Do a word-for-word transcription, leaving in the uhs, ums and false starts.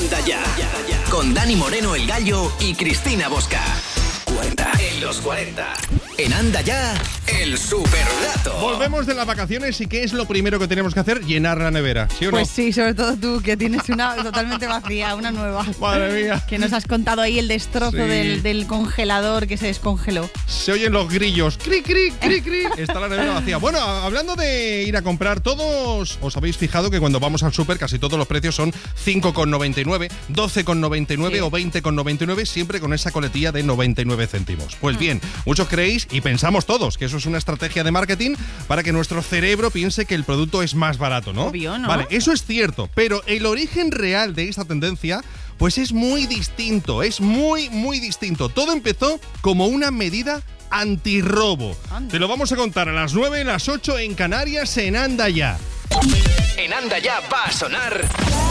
Anda Ya, con Dani Moreno el Gallo y Cristina Bosca. cuarenta en los cuarenta. En Anda Ya, el superdato. Volvemos de las vacaciones y ¿qué es lo primero que tenemos que hacer? Llenar la nevera, ¿sí o no? Pues sí, sobre todo tú, que tienes una totalmente vacía, una nueva. Madre mía. Que nos has contado ahí el destrozo Sí. del, del congelador que se descongeló. Se oyen los grillos. Cri, cri, cri, cri. Está la nevera vacía. Bueno, hablando de ir a comprar, todos os habéis fijado que cuando vamos al súper casi todos los precios son cinco con noventa y nueve, doce con noventa y nueve Sí. o veinte con noventa y nueve, siempre con esa coletilla de noventa y nueve céntimos. Pues bien, muchos creéis y pensamos todos que eso es una estrategia de marketing para que nuestro cerebro piense que el producto es más barato, ¿no? Obvio, ¿no? Vale, eso es cierto, pero el origen real de esta tendencia pues es muy distinto, es muy, muy distinto. Todo empezó como una medida antirrobo. Anda. Te lo vamos a contar a las nueve, las ocho en Canarias, en Anda Ya. En Anda Ya va a sonar